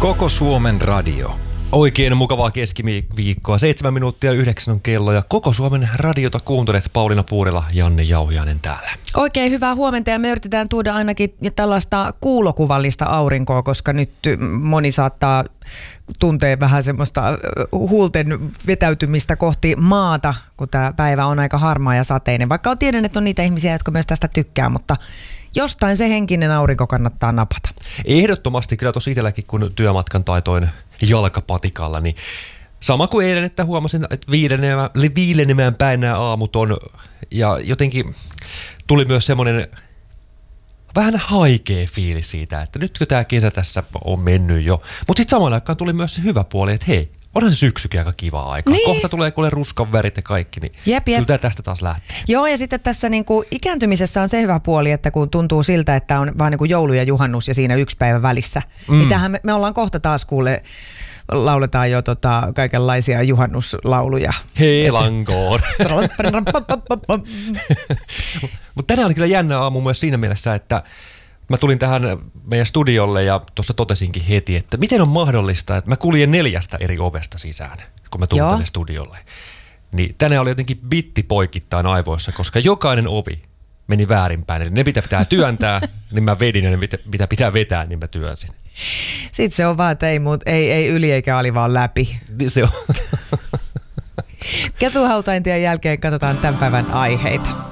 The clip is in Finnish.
Koko Suomen radio. Oikein mukavaa keskiviikkoa. 7 minuuttia 9 on kello ja Koko Suomen radiota kuuntelet. Pauliina Puurila, Janne Jauhiainen täällä. Oikein hyvää huomenta ja me yritetään tuoda ainakin tällaista kuulokuvallista aurinkoa, koska nyt moni saattaa tuntea vähän semmoista huulten vetäytymistä kohti maata, kun tämä päivä on aika harmaa ja sateinen. Vaikka tiedän, että on niitä ihmisiä, jotka myös tästä tykkää, mutta jostain se henkinen aurinko kannattaa napata. Ehdottomasti kyllä tosi itselläkin, kun työmatkan taitoin jalkapatikalla, niin sama kuin eilen, että huomasin, että viilenemään päin nämä aamut on, ja jotenkin tuli myös semmoinen vähän haikea fiilis siitä, että nytkö tämä kesä tässä on mennyt jo. Mutta sitten samaan aikaan tuli myös se hyvä puoli, että hei, onhan se syksykin aika kivaa aikaa. Niin. Kohta tulee kuule ruskan värit ja kaikki, niin kyllä tämä tästä taas lähtee. Joo, ja sitten tässä niinku ikääntymisessä on se hyvä puoli, että kun tuntuu siltä, että on vaan niinku joulu ja juhannus ja siinä yksi päivä välissä. Niin tähän me ollaan kohta taas kuule, lauletaan jo kaikenlaisia juhannuslauluja. Helankoon. Mutta tänään oli kyllä jännä aamu myös siinä mielessä, että mä tulin tähän meidän studiolle ja tuossa totesinkin heti, että miten on mahdollista, että mä kuljen 4 eri ovesta sisään, kun mä tulin tänne studiolle. Niin tänään oli jotenkin bitti poikittain aivoissa, koska jokainen ovi meni väärinpäin. Eli ne pitää työntää, niin mä vedin, ja ne mitä pitää vetää, niin mä työnsin. Sitten se on vaan, että ei yli eikä ali, vaan läpi. Se on. Ketuhautaintien jälkeen katsotaan tämän päivän aiheita.